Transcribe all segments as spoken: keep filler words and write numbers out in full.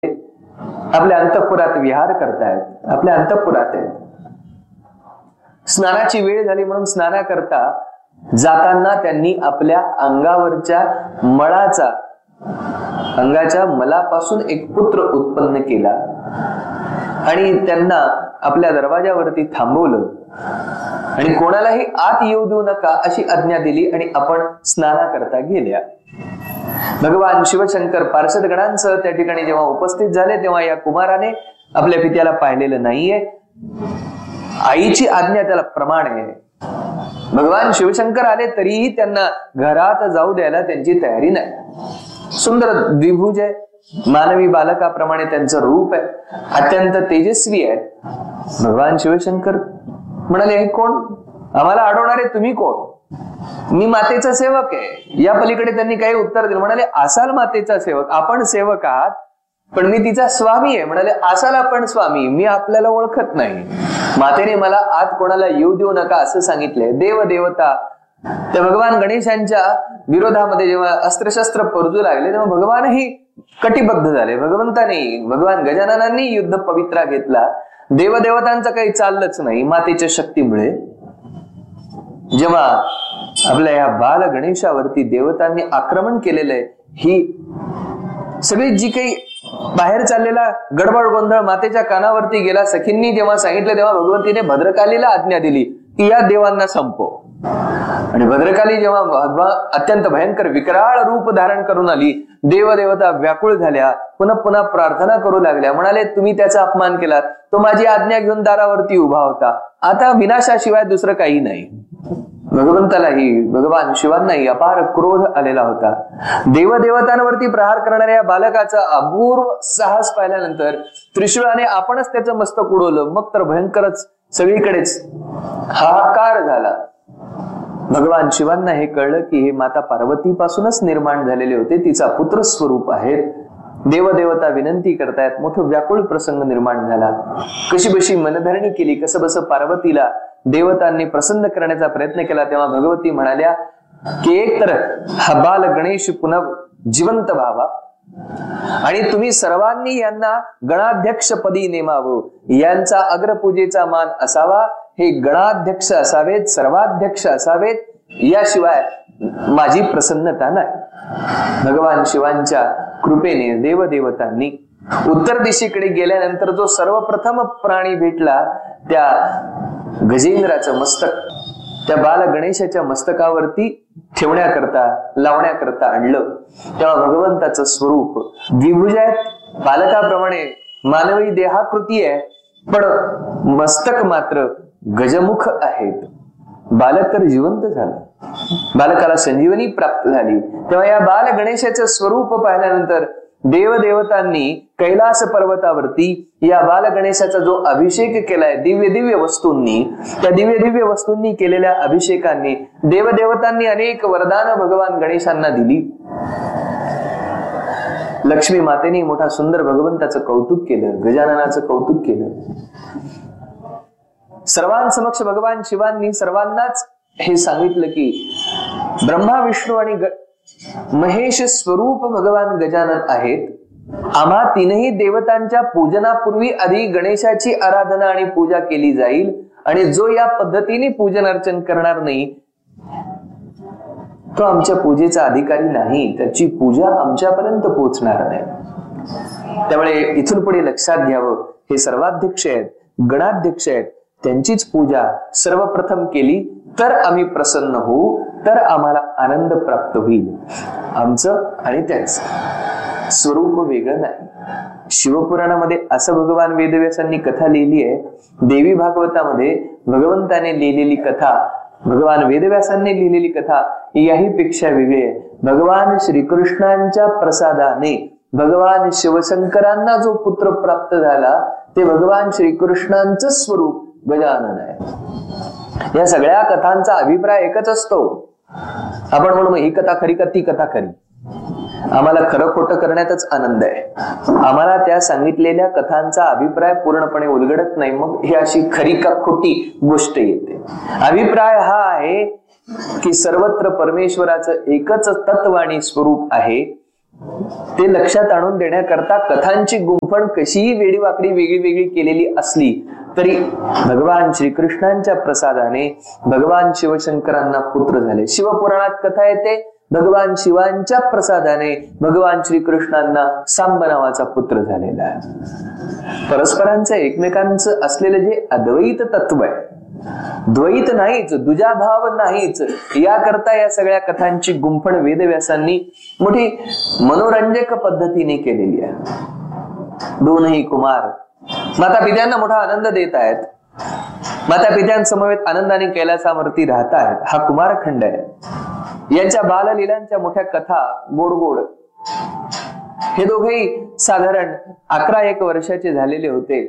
आपल्या अंतःपुरात विहार करतायत, आपल्या अंतःपुरात आहेत. स्नानाची वेळ झाली म्हणून स्नानाकरता जाताना त्यांनी आपल्या अंगावरच्या मळाचा, अंगाच्या मलापासून एक पुत्र उत्पन्न केला आणि त्यांना आपल्या दरवाजावरती थांबवलं आणि कोणालाही आत येऊ देऊ नका अशी आज्ञा दिली आणि आपण स्नानाकरता गेल्या. भगवान शिवशंकर पार्षद गणांसह त्या ठिकाणी जेव्हा उपस्थित झाले तेव्हा या कुमाराने आपल्या पित्याला पाहिलेलं नाहीये. आईची आज्ञा त्याला प्रमाण आहे. भगवान शिवशंकर आले तरीही त्यांना घरात जाऊ द्यायला त्यांची तयारी नाही. सुंदर द्विभुज आहे, मानवी बालकाप्रमाणे त्यांचं रूप आहे, अत्यंत तेजस्वी आहे. भगवान शिवशंकर म्हणाले, हे कोण? आम्हाला अडवणारे तुम्ही कोण? मी मातेचा सेवक आहे. या पलीकडे त्यांनी काही उत्तर दिलं. म्हणाले, असाल मातेचा सेवक? आपण सेवक आहात, पण मी तिचा स्वामी आहे. म्हणाले, असाल आपण स्वामी, मी आपल्याला ओळखत नाही. मातेने मला आत कोणाला येऊ देऊ नका असं सांगितलंय. देव देवता त्या भगवान गणेशांच्या विरोधामध्ये जेव्हा अस्त्रशस्त्र परजू लागले तेव्हा भगवानही कटिबद्ध झाले. भगवंताने, भगवान गजाननांनी युद्ध पवित्रा घेतला. देवदेवतांचं काही चाललंच नाही मातेच्या शक्तीमुळे. जेव्हा आपल्या या बाल गणेशावरती देवतांनी आक्रमण केलेलं आहे, ही सगळी जी काही बाहेर चाललेला गडबड गोंधळ मातेच्या कानावरती गेला. सखींनी जेव्हा सांगितलं तेव्हा भगवंतीने भद्रकालीला आज्ञा दिली की या देवांना संपव. आणि भद्रकाली जेव्हा अत्यंत भयंकर विकराळ रूप धारण करून आली, देवदेवता व्याकुळ झाल्या, पुन्हा पुन्हा प्रार्थना करू लागल्या. म्हणाले, तुम्ही त्याचा अपमान केलात, तो माझी आज्ञा घेऊन दारावरती उभा होता, आता विनाशाशिवाय दुसरं काही नाही. भगवंतालाही, भगवान शिवांनाही अपार क्रोध आलेला होता. देवदेवतांवरती प्रहार करणाऱ्या या बालकाचा अपूर्व साहस पाहिल्यानंतर त्रिशूळाने आपणच त्याचं मस्तक उडवलं. मग तर भयंकरच सगळीकडेच हाहाकार झाला. भगवान शिवांना हे कळलं की हे माता पार्वतीपासूनच निर्माण झालेले होते, तिचा पुत्र स्वरूप आहेत. देवदेवता विनंती करतायत. मोठं व्याकुळ प्रसंग निर्माण झाला. कशी बशी मनधरणी केली, कसं बस पार्वतीला देवतांनी प्रसन्न करण्याचा प्रयत्न केला. तेव्हा भगवती म्हणाल्या की एक तर हा बाल गणेश पुन्हा जिवंत व्हावा आणि तुम्ही सर्वांनी यांना गणाध्यक्ष पदी नेमावं, यांचा अग्रपूजेचा मान असावा. हे गणाध्यक्ष असावेत, सर्वाध्यक्ष असावेत, याशिवाय माझी प्रसन्नता नाही. भगवान शिवांच्या कृपेने देवदेवतांनी उत्तर दिशेकडे गेल्यानंतर जो सर्वप्रथम प्राणी भेटला त्या गजेंद्राचं मस्तक त्या बाल गणेशाच्या मस्तकावरती ठेवण्याकरता, लावण्याकरता आणलं. तेव्हा भगवंताचं स्वरूप द्विभुज आहेत, बालकाप्रमाणे मानवी देहाकृती आहे, पण मस्तक मात्र गजमुख आहेत. बालक तर जिवंत झालं, बालकाला संजीवनी प्राप्त झाली. तेव्हा या बाल गणेशाचं स्वरूप पाहिल्यानंतर देवदेवतांनी कैलास पर्वतावरती या बाल गणेशाचा जो अभिषेक केलाय दिव्य दिव्य वस्तूंनी, त्या दिव्य दिव्य वस्तूंनी केलेल्या अभिषेकांनी देवदेवतांनी अनेक वरदान भगवान गणेशांना दिली. लक्ष्मी मातेने मोठा सुंदर भगवंताचं कौतुक केलं, गजाननाचं कौतुक केलं. सर्वांसमक्ष भगवान शिवांनी सर्वांनाच हे सांगितलं की ब्रह्मा विष्णू आणि महेश स्वरूप भगवान गजानन आहेत. आम्हा तीनही देवतांच्या पूजनापूर्वी आधी गणेशाची आराधना आणि पूजा केली जाईल आणि जो या पद्धतीने पूजन अर्चन करणार नाही तो आमच्या पूजेचा अधिकारी नाही, त्याची पूजा आमच्यापर्यंत पोहोचणार नाही. त्यामुळे इथून पुढे लक्षात घ्यावं, हे सर्वाध्यक्ष आहेत, गणाध्यक्ष आहेत, त्यांचीच पूजा सर्वप्रथम केली तर आम्ही प्रसन्न होऊ, तर आम्हाला आनंद प्राप्त होईल. आमचं आणि त्यांचं स्वरूप वेगळं नाही. शिवपुराणामध्ये असं भगवान वेदव्यासांनी कथा लिहिली आहे. देवी भागवतामध्ये भगवंताने लिहिलेली कथा, भगवान वेदव्यासांनी लिहिलेली कथा याही पेक्षा वेगळी आहे. भगवान श्रीकृष्णांच्या प्रसादाने भगवान शिवशंकरांना जो पुत्र प्राप्त झाला ते भगवान श्रीकृष्णांचं स्वरूप गजानन आहे. या सगळ्या कथांचा अभिप्राय एकच असतो. आपण म्हणून ही कथा खरी का ती कथा खरी, आम्हाला खरं खोटं करण्यातच आनंद आहे. आम्हाला त्या सांगितलेल्या कथांचा अभिप्राय पूर्णपणे उलगडत नाही, मग ही अशी खरी का खोटी गोष्ट येते. अभिप्राय हा आहे की सर्वत्र परमेश्वराचं एकच तत्व आणि स्वरूप आहे. ते लक्षात आणून देण्याकरता कथांची गुंफण कशीही वेडीवाकडी वेगळी वेगळी केलेली असली तरी भगवान श्रीकृष्णांच्या प्रसादाने भगवान शिवशंकरांना पुत्र झाले. शिवपुराणात कथा येते भगवान शिवांच्या प्रसादाने भगवान श्रीकृष्णांना सांब नावाचा पुत्र झालेला आहे. परस्परांचं एकमेकांचं असलेलं जे अद्वैत तत्व आहे, द्वैत नाहीच, दुजाभाव नाहीच, याकरता या सगळ्या कथांची गुंफण वेदव्यासांनी मोठी मनोरंजक पद्धतीने केलेली आहे. दोनही कुमार माता पित्यांना मोठा आनंद देत आहेत. माता पित्यांसमवेत आनंदाने कैलासावरती राहत आहेत. हा कुमारखंड आहे. यांच्या बाललीलांच्या मोठ्या कथा गोड गोड. हे दोघेही साधारण अकरा एक वर्षाचे झालेले होते.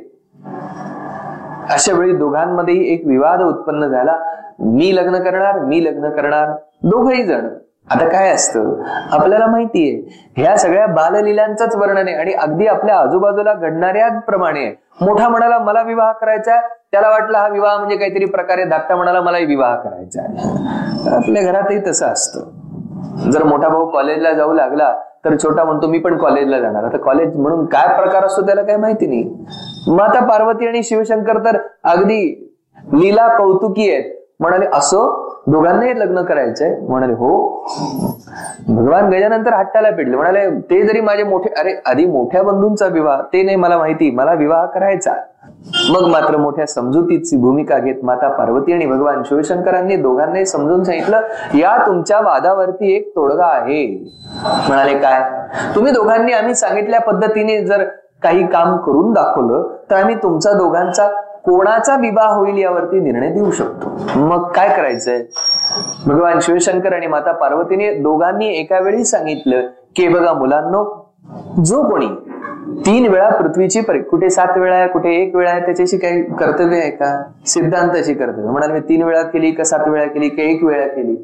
अशा वेळी दोघांमध्येही एक विवाद उत्पन्न झाला. मी लग्न करणार, मी लग्न करणार, दोघही जण. आता काय असतं, आपल्याला माहितीये ह्या सगळ्या बाललीलांचंच वर्णन आहे आणि अगदी आपल्या आजूबाजूला घडणाऱ्या प्रमाणे. मोठा म्हणाला मला विवाह करायचा, त्याला वाटलं हा विवाह म्हणजे काहीतरी प्रकारे, धाकटा म्हणाला मलाही विवाह करायचा आहे. आपल्या घरातही तसं असतं. जर मोठा भाऊ कॉलेजला जाऊ लागला तर छोटा म्हणतो मी पण कॉलेजला जाणार. आता कॉलेज म्हणून काय प्रकार असतो त्याला काही माहिती नाही. माता पार्वती आणि शिवशंकर तर अगदी लीला कौतुकी आहेत. म्हणाले असं दोघांनाही लग्न करायचंय? म्हणाले हो. भगवान गजानन तर हट्टाला पेटले. म्हणाले ते जरी माझे मोठे, अरे आधी मोठ्या बंधूंचा विवाह ते नाही मला माहिती, मला विवाह करायचा. मग मात्र मोठ्या समजुतीची भूमिका घेत माता पार्वती आणि भगवान शिवशंकरांनी दोघांनाही समजून सांगितलं या तुमच्या वादावरती एक तोडगा आहे. म्हणाले काय? तुम्ही दोघांनी आम्ही सांगितल्या पद्धतीने जर काही काम करून दाखवलं तर आम्ही तुमचा दोघांचा कोणाचा विवाह होईल यावरती निर्णय देऊ शकतो. मग काय करायचंय? भगवान शिवशंकर आणि माता पार्वतीने दोघांनी एका वेळी सांगितलं की बघा मुलांनो, जो कोणी तीन वेळा पृथ्वीची परीक्षा, कुठे सात वेळा आहे कुठे एक वेळा आहे त्याच्याशी काही कर्तव्य आहे का? सिद्धांताची कर्तव्य. म्हणाले मी तीन वेळा केली का सात वेळा केली का एक वेळा केली?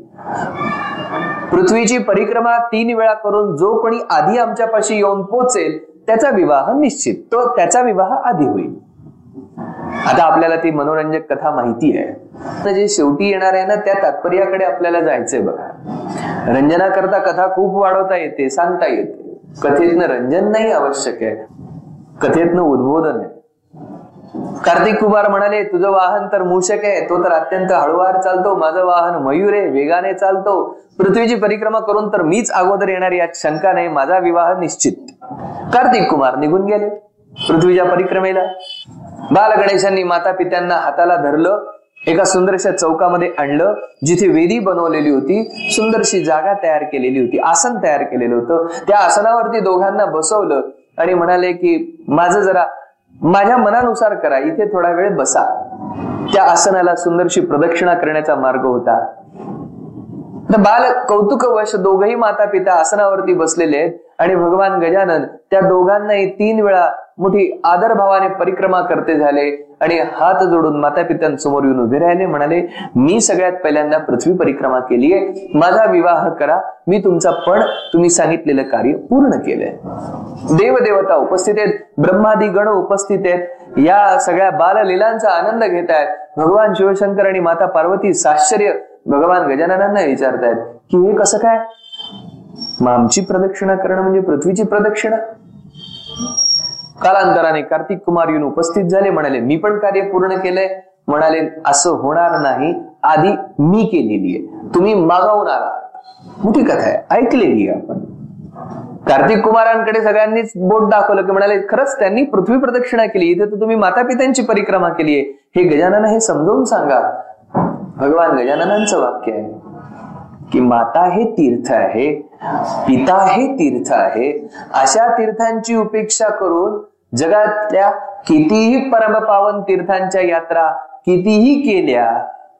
पृथ्वीची परिक्रमा तीन वेळा करून जो कोणी आधी आमच्यापाशी येऊन पोचेल त्याचा विवाह निश्चित, तो त्याचा विवाह आधी होईल. आता आपल्याला ती मनोरंजक कथा माहिती आहे, तर जे शेवटी येणार आहे ना त्या तात्पर्याकडे आपल्याला जायचंय. बघा, रंजना करता कथा खूप वाढवता येते, सांगता येते. कथेतनं रंजन नाही आवश्यक आहे, कथेतनं उद्बोधन आहे. कार्तिक कुमार म्हणाले तुझं वाहन तर मूषक आहे, तो तर अत्यंत हळूवार चालतो, माझं वाहन मयूर आहे, वेगाने चालतो. पृथ्वीची परिक्रमा करून तर मीच अगोदर येणार यात शंका नाही, माझा विवाह निश्चित. कार्तिक कुमार निघून गेले पृथ्वीच्या परिक्रमेला. बाल गणेशांनी माता पित्यांना हाताला धरलं, एका सुंदरशा चौकामध्ये आणलं जिथे वेदी बनवलेली होती, सुंदरशी जागा तयार केलेली होती, आसन तयार केलेलं होतं. त्या आसनावरती दोघांना बसवलं आणि म्हणाले की माझं जरा माझ्या मनानुसार करा, इथे थोडा वेळ बसा. त्या आसनाला सुंदरशी प्रदक्षिणा करण्याचा मार्ग होता. बाल कौतुकवश दोघही माता पिता आसनावरती बसलेले आहेत आणि भगवान गजानन त्या दोघांनाही तीन वेळा मोठी आदर भावाने परिक्रमा करते झाले आणि हात जोडून माता पित्यांसमोर येऊन उभे राहिले. म्हणाले मी सगळ्यात पहिल्यांदा पृथ्वी परिक्रमा केलीये, माझा विवाह करा, मी तुमचा पण तुम्ही सांगितलेलं कार्य पूर्ण केलंय. देवदेवता उपस्थित आहेत, ब्रह्मादी गण उपस्थित आहेत, या सगळ्या बाललीलांचा आनंद घेत आहेत. भगवान शिवशंकर आणि माता पार्वती साश्चर्य भगवान गजाननांना विचारतायत की हे कसं काय? मग आमची प्रदक्षिणा करणं म्हणजे पृथ्वीची प्रदक्षिणा? कालांतराने कार्तिक कुमार येऊन उपस्थित झाले. म्हणाले मी पण कार्य पूर्ण केलंय. म्हणाले असं होणार नाही, आधी मी केलेली आहे, तुम्ही मागावून आला. मोठी कथा आहे, ऐकलेली आहे आपण. कार्तिक कुमारांकडे सगळ्यांनीच बोट दाखवलं की म्हणाले खरंच त्यांनी पृथ्वी प्रदक्षिणा केली, इथे तर तुम्ही माता पित्यांची परिक्रमा केली आहे. हे गजानन हे समजावून सांगा. भगवान गजाननांचं वाक्य आहे की माता हे तीर्थ आहे, पिता हे तीर्थ आहे. अशा तीर्थांची उपेक्षा करून जगातल्या कितीही परमपावन तीर्थांच्या यात्रा कितीही केल्या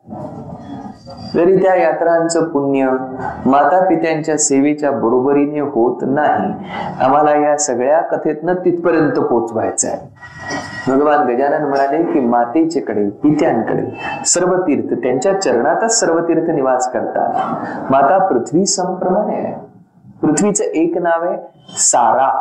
तरी त्या यात्रांचं पुण्य माता पित्यांच्या सेवेच्या बरोबरीने होत नाही. आम्हाला या सगळ्या कथेतनं तिथपर्यंत पोहोचवायचं आहे. भगवान गजानन म्हणाले की मातेच्याकडे पित्यांकडे सर्व तीर्थ त्यांच्या चरणातच सर्व तीर्थ निवास करतात. माता पृथ्वी समप्रमाणे आहे. पृथ्वीचं एक नाव आहे सारा,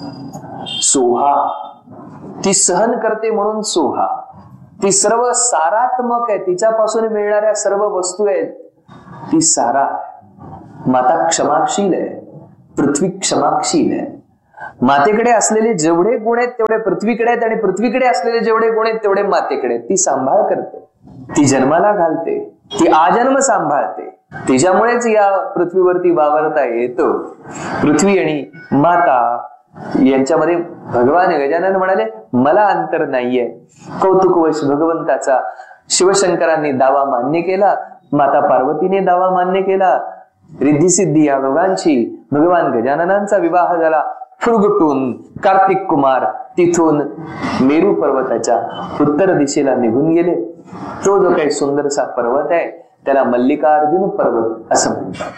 सोहा. ती सहन करते म्हणून सोहा. ती सर्व सारात्मक आहे, तिच्यापासून मिळणाऱ्या सर्व वस्तू आहेत ती सारा. माता क्षमाशील आहे, पृथ्वी क्षमाशील आहे. मातेकडे असलेले जेवढे गुण आहेत तेवढे पृथ्वीकडे आहेत, आणि पृथ्वीकडे असलेले जेवढे गुण आहेत तेवढे मातेकडे आहेत. ती सांभाळ करते, ती जन्माला घालते, ती आजन्म सांभाळते. तिच्यामुळेच या पृथ्वीवरती वावरता येतो. पृथ्वी आणि माता यांच्यामध्ये भगवान गजानन म्हणाले, मला अंतर नाहीये. कौतुकवश भगवंताचा शिवशंकरांनी दावा मान्य केला, माता पार्वतीने दावा मान्य केला. रिद्धी सिद्धी या दोघांशी भगवान गजाननांचा विवाह झाला. फुरगुटून कार्तिक कुमार तिथून मेरू पर्वताच्या उत्तर दिशेला निघून गेले. तो जो काही सुंदरसा पर्वत आहे त्याला मल्लिकार्जुन पर्वत असं म्हणतात.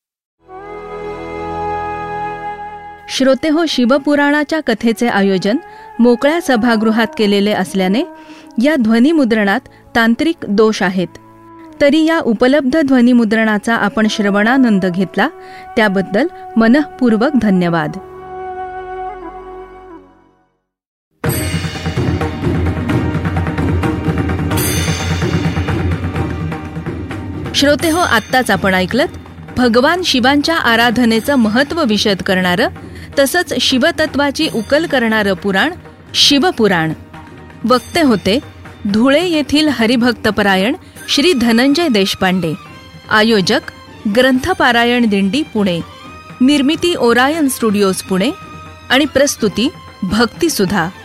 श्रोते हो, शिवपुराणाच्या कथेचे आयोजन मोकळ्या सभागृहात केलेले असल्याने या ध्वनिमुद्रणात तांत्रिक दोष आहेत. तरी या उपलब्ध ध्वनिमुद्रणाचा आपण श्रवणानंद घेतला त्याबद्दल मनःपूर्वक धन्यवाद. श्रोते हो, आत्ताच आपण ऐकलत भगवान शिवांच्या आराधनेचं महत्त्व विशद करणारं तसंच शिवतत्वाची उकल करणारं पुराण शिवपुराण. वक्ते होते धुळे येथील हरिभक्तपरायण श्री धनंजय देशपांडे. आयोजक ग्रंथपारायण दिंडी पुणे. निर्मिती ओरायन स्टुडिओज पुणे आणि प्रस्तुती भक्तिसुधा.